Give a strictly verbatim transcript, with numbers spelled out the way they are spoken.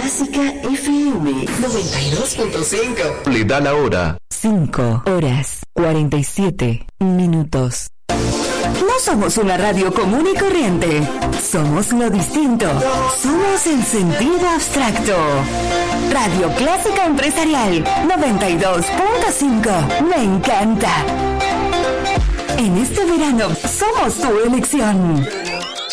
Clásica F M noventa y dos punto cinco. Le da la hora. cinco horas cuarenta y siete minutos. No somos una radio común y corriente. Somos lo distinto. Somos el sentido abstracto. Radio Clásica Empresarial noventa y dos punto cinco. Me encanta. En este verano somos tu elección.